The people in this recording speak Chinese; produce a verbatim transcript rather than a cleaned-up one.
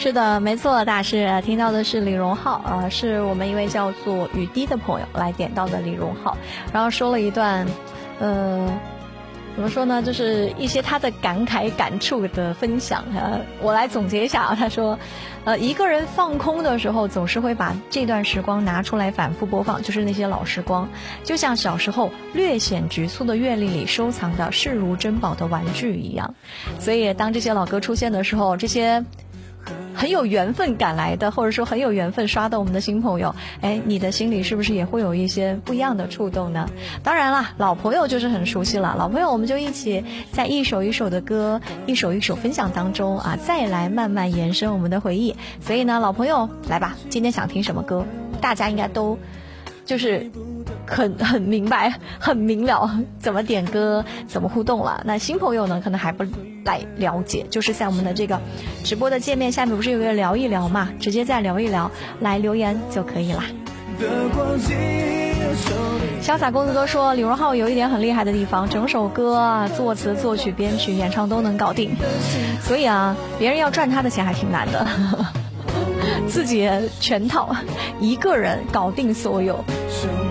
是的，没错，大师听到的是李荣浩啊、呃，是我们一位叫做雨滴的朋友来点到的李荣浩，然后说了一段，呃。怎么说呢，就是一些他的感慨感触的分享呃，我来总结一下啊。他说呃，一个人放空的时候总是会把这段时光拿出来反复播放，就是那些老时光，就像小时候略显局促的阅历里收藏的视如珍宝的玩具一样。所以当这些老歌出现的时候，这些很有缘分赶来的，或者说很有缘分刷到我们的新朋友，哎，你的心里是不是也会有一些不一样的触动呢？当然啦，老朋友就是很熟悉了，老朋友我们就一起在一首一首的歌，一首一首分享当中啊，再来慢慢延伸我们的回忆。所以呢，老朋友来吧，今天想听什么歌？大家应该都就是很很明白很明了怎么点歌怎么互动了。那新朋友呢可能还不来了解，就是在我们的这个直播的界面下面不是有个聊一聊嘛，直接再聊一聊来留言就可以啦。潇洒公子哥说李荣浩有一点很厉害的地方，整首歌啊作词作曲编曲演唱都能搞定，所以啊别人要赚他的钱还挺难的自己全套一个人搞定所有。